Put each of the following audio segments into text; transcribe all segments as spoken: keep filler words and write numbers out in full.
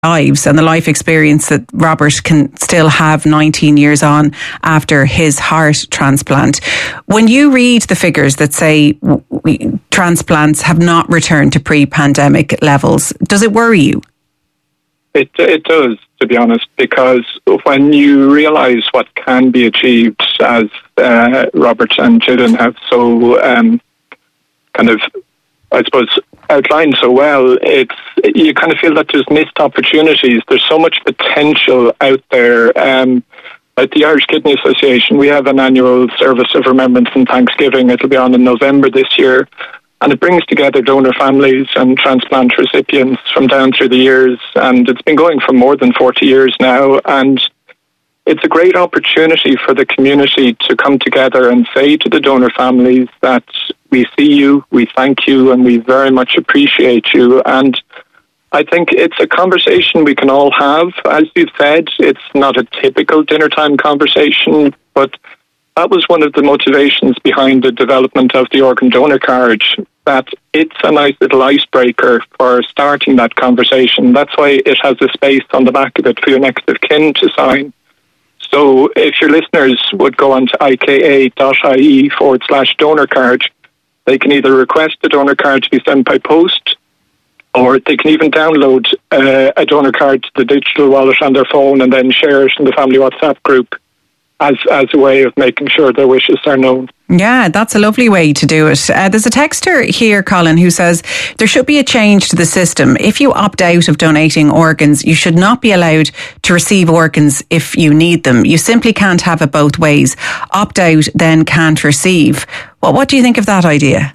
lives and the life experience that Robert can still have nineteen years on after his heart transplant. When you read the figures that say we, transplants have not returned to pre-pandemic levels, does it worry you? It it does, to be honest, because when you realise what can be achieved, as uh, Robert and Gillian have so um, kind of, I suppose, outlined so well, it's you kind of feel that there's missed opportunities. There's so much potential out there. Um, at the Irish Kidney Association, we have an annual service of remembrance and Thanksgiving. It'll be on in November this year. And it brings together donor families and transplant recipients from down through the years. And it's been going for more than forty years now. And it's a great opportunity for the community to come together and say to the donor families that we see you, we thank you, and we very much appreciate you. And I think it's a conversation we can all have. As you've said, it's not a typical dinner time conversation, but that was one of the motivations behind the development of the organ donor card, that it's a nice little icebreaker for starting that conversation. That's why it has a space on the back of it for your next of kin to sign. So if your listeners would go on to ika.ie forward slash donor card, they can either request the donor card to be sent by post, or they can even download uh, a donor card to the digital wallet on their phone and then share it in the family WhatsApp group as as a way of making sure their wishes are known. Yeah, that's a lovely way to do it. Uh, there's a texter here, Colin, who says there should be a change to the system. If you opt out of donating organs, you should not be allowed to receive organs if you need them. You simply can't have it both ways. Opt out, then can't receive. Well, what do you think of that idea?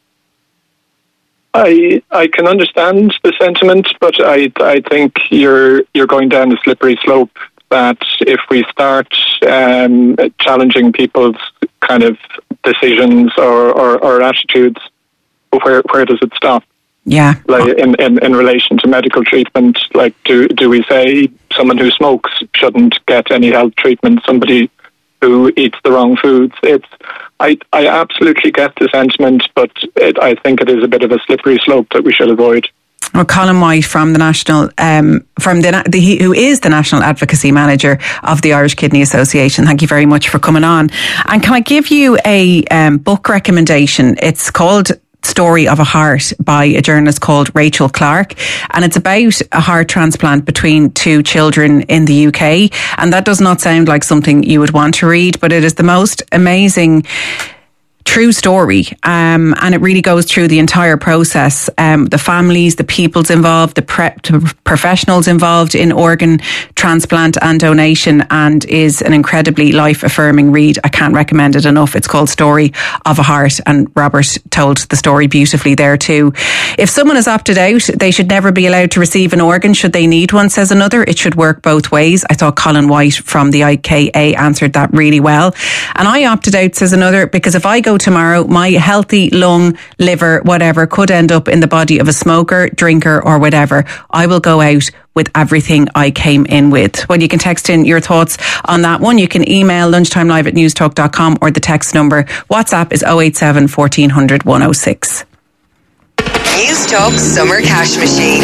I I can understand the sentiment, but I I think you're you're going down a slippery slope. That if we start um, challenging people's kind of decisions or, or, or attitudes, where where does it stop? Yeah. Like in, in, in relation to medical treatment, like do do we say someone who smokes shouldn't get any health treatment? Somebody who eats the wrong foods? It's I I absolutely get the sentiment, but it, I think it is a bit of a slippery slope that we should avoid. Well, Colin White from the National, um, from the, the who is the National Advocacy Manager of the Irish Kidney Association. Thank you very much for coming on. And can I give you a um, book recommendation? It's called Story of a Heart by a journalist called Rachel Clark, and it's about a heart transplant between two children in the U K. And that does not sound like something you would want to read, but it is the most amazing true story, um, and it really goes through the entire process, um, the families, the peoples involved, the pre- professionals involved in organ transplant and donation, and is an incredibly life-affirming read. I can't recommend it enough. It's called Story of a Heart, and Robert told the story beautifully there too. If someone has opted out, they should never be allowed to receive an organ should they need one, says another. It should work both ways. I thought Colin White from the I K A answered that really well. And I opted out, says another, because if I go tomorrow, my healthy lung, liver, whatever, could end up in the body of a smoker, drinker or whatever. I will go out with everything I came in with. Well, you can text in your thoughts on that one. You can email lunchtimelive at newstalk dot com, or the text number. WhatsApp is oh eight seven, fourteen hundred, one oh six. Newstalk Summer Cash Machine.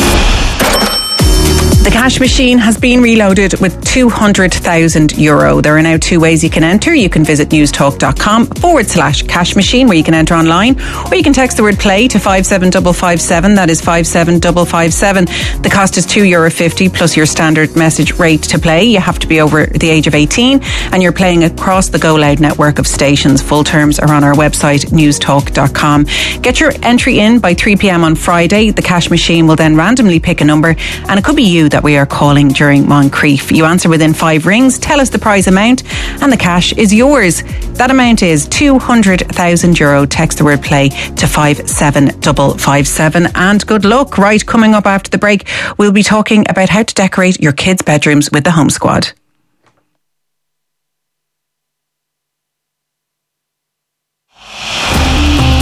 The cash machine has been reloaded with two hundred thousand euro. There are now two ways you can enter. You can visit newstalk.com forward slash cash machine, where you can enter online, or you can text the word play to five seven five five seven. That is five seven five five seven. The cost is two euro fifty plus your standard message rate to play. You have to be over the age of eighteen, and you're playing across the Go Loud network of stations. Full terms are on our website, newstalk dot com. Get your entry in by three p.m. on Friday. The cash machine will then randomly pick a number, and it could be you that we are calling during Moncrief. You answer within five rings, tell us the prize amount, and the cash is yours. That amount is two hundred thousand euro. Text the word play to five seven five five seven, and good luck. Right, coming up after the break, we'll be talking about how to decorate your kids' bedrooms with the Home Squad.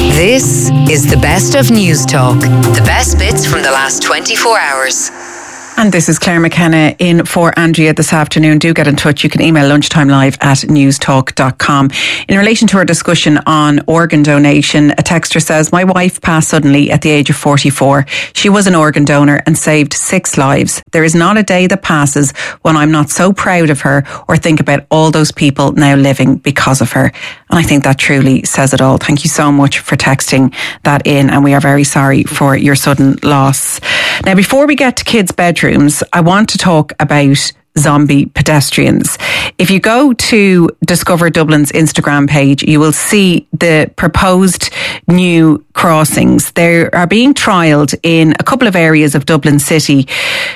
This is the best of Newstalk. The best bits from the last twenty-four hours. And this is Claire McKenna in for Andrea this afternoon. Do get in touch. You can email lunchtimelive at newstalk dot com. In relation to our discussion on organ donation, a texter says, my wife passed suddenly at the age of forty-four. She was an organ donor and saved six lives. There is not a day that passes when I'm not so proud of her or think about all those people now living because of her. And I think that truly says it all. Thank you so much for texting that in, and we are very sorry for your sudden loss. Now, before we get to kids' bedrooms, I want to talk about zombie pedestrians. If you go to Discover Dublin's Instagram page, you will see the proposed new crossings. They are being trialled in a couple of areas of Dublin City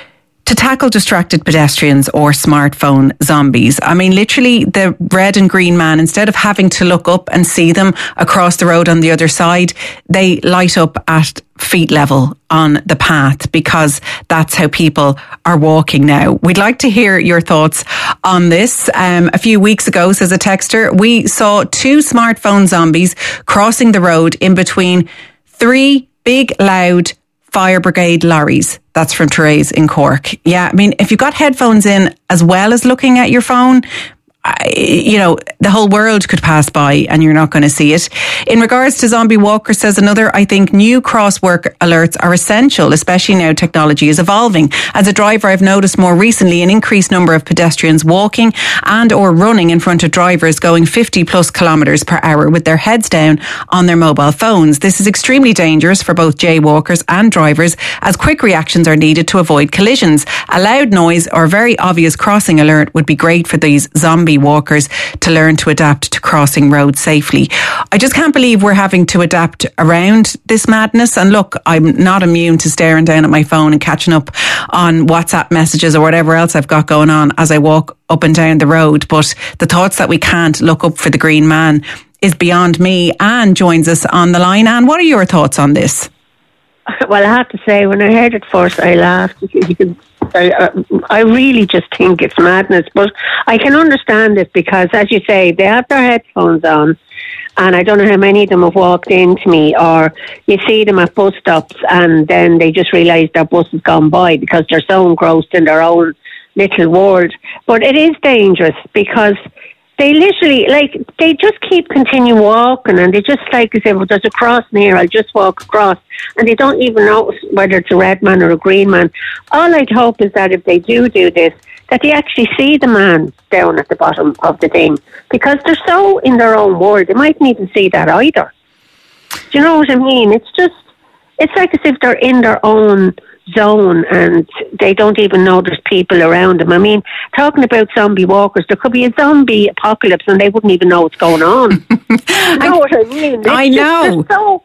to tackle distracted pedestrians or smartphone zombies. I mean, literally the red and green man, instead of having to look up and see them across the road on the other side, they light up at feet level on the path because that's how people are walking now. We'd like to hear your thoughts on this. Um, a few weeks ago, says a texter, we saw two smartphone zombies crossing the road in between three big, loud fire brigade lorries. That's from Therese in Cork. Yeah, I mean, if you've got headphones in as well as looking at your phone, I, you know, the whole world could pass by and you're not going to see it. In regards to zombie walkers, says another, I think new crosswalk alerts are essential, especially now technology is evolving. As a driver, I've noticed more recently an increased number of pedestrians walking and or running in front of drivers going fifty plus kilometres per hour with their heads down on their mobile phones. This is extremely dangerous for both jaywalkers and drivers, as quick reactions are needed to avoid collisions. A loud noise or very obvious crossing alert would be great for these zombie walkers to learn to adapt to crossing roads safely. I just can't believe we're having to adapt around this madness. And look, I'm not immune to staring down at my phone and catching up on WhatsApp messages or whatever else I've got going on as I walk up and down the road. But the thoughts that we can't look up for the green man is beyond me. Anne joins us on the line. Anne, what are your thoughts on this? Well, I have to say, when I heard it first, I laughed. You can, I, I really just think it's madness. But I can understand it because, as you say, they have their headphones on. And I don't know how many of them have walked into me, or you see them at bus stops and then they just realise their bus has gone by because they're so engrossed in their own little world. But it is dangerous because they literally, like, they just keep continue walking and they just like to say, well, there's a crossing here, I'll just walk across. And they don't even know whether it's a red man or a green man. All I'd hope is that if they do do this, that they actually see the man down at the bottom of the thing. Because they're so in their own world, they mightn't even see that either. Do you know what I mean? It's just, it's like as if they're in their own zone and they don't even know there's people around them. I mean, talking about zombie walkers, there could be a zombie apocalypse and they wouldn't even know what's going on. You know what I mean? It's I know. Just, so,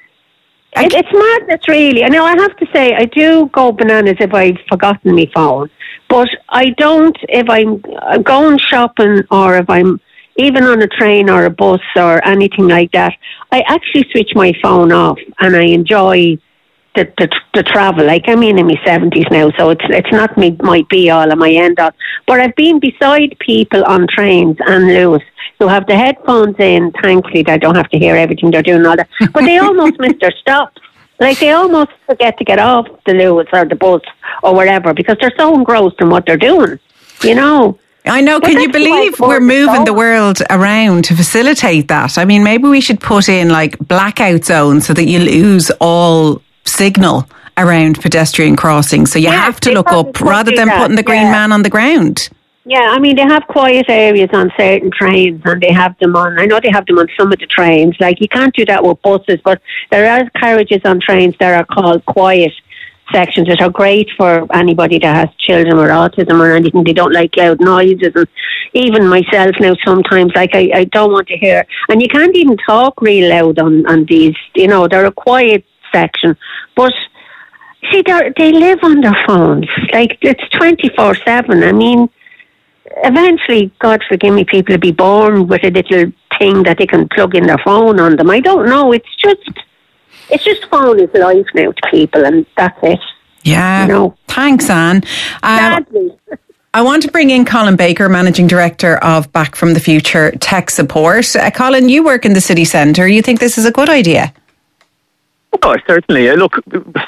it, it's madness, really. I know I have to say, I do go bananas if I've forgotten my phone, but I don't if I'm going shopping or if I'm even on a train or a bus or anything like that. I actually switch my phone off and I enjoy The, the, the travel. Like, I'm in my seventies now, so it's it's not me, my be all and my end all. But I've been beside people on trains and Lewis who have the headphones in. Thankfully, I don't have to hear everything they're doing and all that. But they almost miss their stops. Like, they almost forget to get off the Lewis or the bus or whatever because they're so engrossed in what they're doing, you know. I know. Can you believe we're moving the world around to facilitate that? I mean, maybe we should put in like blackout zones so that you lose all signal around pedestrian crossings, so you yeah, have to look up rather than that. Putting the green yeah. man on the ground. Yeah, I mean, they have quiet areas on certain trains and they have them on, I know they have them on some of the trains, like you can't do that with buses, but there are carriages on trains that are called quiet sections that are great for anybody that has children or autism or anything. They don't like loud noises, and even myself now sometimes, like I, I don't want to hear, and you can't even talk real loud on, on these, you know, they're a quiet section, but see, they live on their phones. Like, it's twenty-four seven. I mean, eventually, God forgive me, people will be born with a little thing that they can plug in their phone on them. I don't know. It's just, it's just phone is life now to people, and that's it. Yeah. You know? Thanks, Anne. Um, I want to bring in Colin Baker, Managing Director of Back from the Future Tech Support. Uh, Colin, you work in the city centre. You think this is a good idea? Oh, certainly. Uh, look,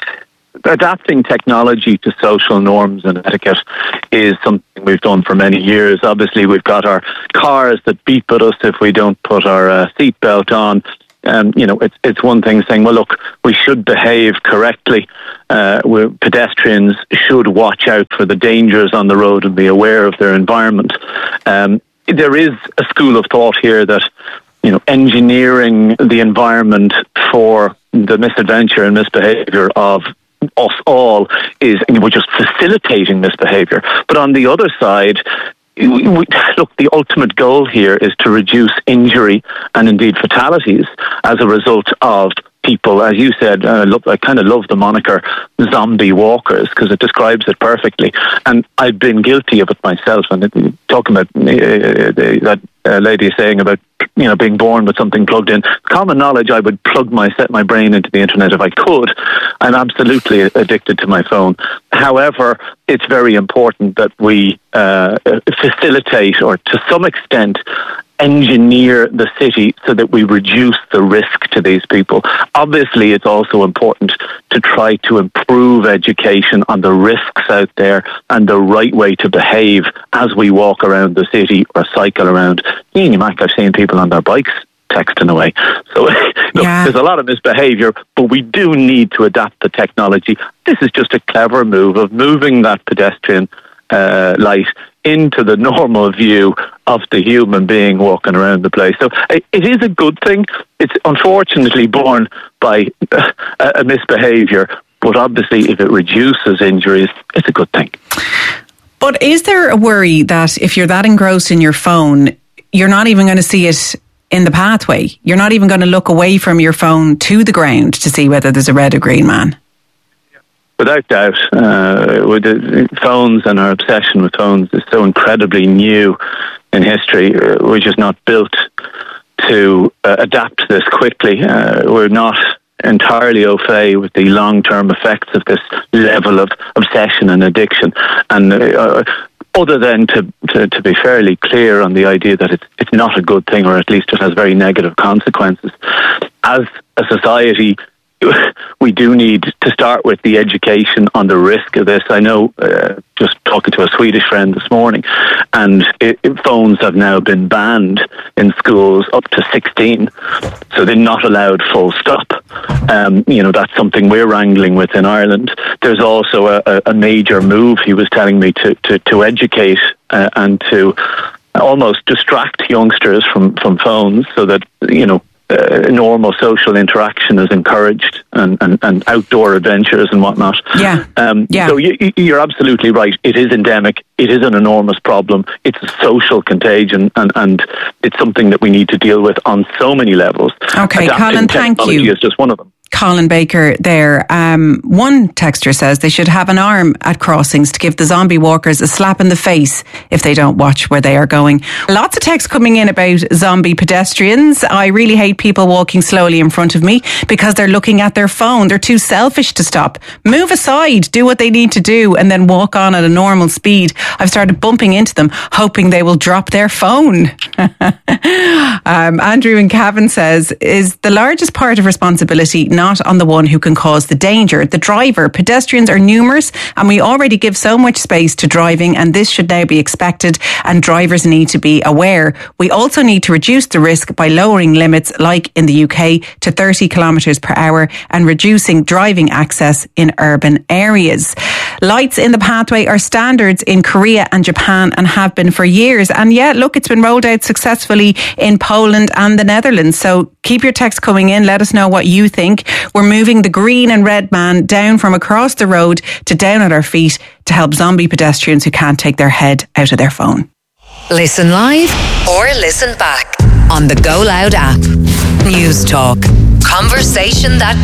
adapting technology to social norms and etiquette is something we've done for many years. Obviously, we've got our cars that beep at us if we don't put our uh, seatbelt on. Um, you know, it's it's one thing saying, well, look, we should behave correctly. Uh, we're, pedestrians should watch out for the dangers on the road and be aware of their environment. Um, there is a school of thought here that, you know, engineering the environment for the misadventure and misbehaviour of us all is, we're just facilitating misbehaviour. But on the other side, we, we, look, the ultimate goal here is to reduce injury and indeed fatalities as a result of people, as you said. uh, look, I kind of love the moniker zombie walkers because it describes it perfectly. And I've been guilty of it myself. And it, talking about uh, that uh, lady saying about, you know, being born with something plugged in. Common knowledge, I would plug my set my brain into the internet if I could. I'm absolutely addicted to my phone. However, it's very important that we uh, facilitate, or to some extent, engineer the city so that we reduce the risk to these people. Obviously, it's also important to try to improve education on the risks out there and the right way to behave as we walk around the city or cycle around. You know, I've seen people on their bikes texting away. So look, yeah. There's a lot of misbehaviour, but we do need to adapt the technology. This is just a clever move of moving that pedestrian uh, light into the normal view of the human being walking around the place. So it is a good thing. It's unfortunately born by a, a misbehaviour, but obviously if it reduces injuries, it's a good thing. But is there a worry that if you're that engrossed in your phone, you're not even going to see it in the pathway? You're not even going to look away from your phone to the ground to see whether there's a red or green man? Without doubt, uh, with the phones and our obsession with phones is so incredibly new in history. We're just not built to uh, adapt this quickly. Uh, we're not entirely au fait with the long-term effects of this level of obsession and addiction. And uh, other than to, to, to be fairly clear on the idea that it's, it's not a good thing, or at least it has very negative consequences, as a society, we do need to start with the education on the risk of this. I know, uh, just talking to a Swedish friend this morning, and it, it, phones have now been banned in schools up to sixteen, so they're not allowed full stop. Um, you know, that's something we're wrangling with in Ireland. There's also a, a major move, he was telling me, to, to, to educate uh, and to almost distract youngsters from, from phones so that, you know, Uh, normal social interaction is encouraged, and, and, and outdoor adventures and whatnot. Yeah. Um, yeah. So you, you're absolutely right. It is endemic. It is an enormous problem. It's a social contagion, and, and it's something that we need to deal with on so many levels. Okay, Adapting Colin, thank you. technology is just one of them. Colin Baker there. Um, one texter says they should have an arm at crossings to give the zombie walkers a slap in the face if they don't watch where they are going. Lots of texts coming in about zombie pedestrians. I really hate people walking slowly in front of me because they're looking at their phone. They're too selfish to stop. Move aside, do what they need to do, and then walk on at a normal speed. I've started bumping into them, hoping they will drop their phone. um, Andrew in Cavan says, is the largest part of responsibility not on the one who can cause the danger, the driver? Pedestrians are numerous and we already give so much space to driving, and this should now be expected, and drivers need to be aware. We also need to reduce the risk by lowering limits, like in the U K, to thirty kilometres per hour, and reducing driving access in urban areas. Lights in the pathway are standards in Korea and Japan and have been for years, and yet look, it's been rolled out successfully in Poland and the Netherlands. So keep your texts coming in, let us know what you think. We're moving the green and red man down from across the road to down at our feet to help zombie pedestrians who can't take their head out of their phone. Listen live or listen back on the Go Loud app. News Talk. Conversation that